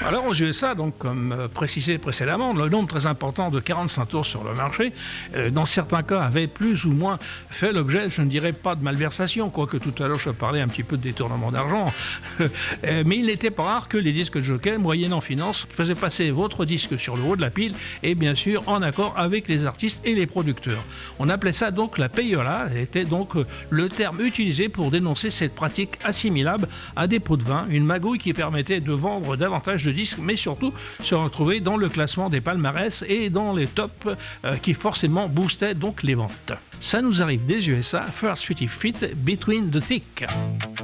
Alors aux USA, donc, comme précisé précédemment, le nombre très important de 45 tours sur le marché, dans certains cas, avait plus ou moins fait l'objet, je ne dirais pas de malversation, quoique tout à l'heure je parlais un petit peu de détournement d'argent, mais il n'était pas rare que les disques jockey, moyennant finance, faisaient passer votre disque sur le haut de la pile, et bien sûr en accord avec les artistes et les producteurs. On appelait ça donc la payola, était donc le terme utilisé pour dénoncer cette pratique assimilable à des pots de vin, une magouille qui permettait de vendre davantage de disques, mais surtout se retrouver dans le classement des palmarès et dans les tops qui forcément boostaient donc les ventes. Ça nous arrive des USA, First 50 Feet Between the Thick.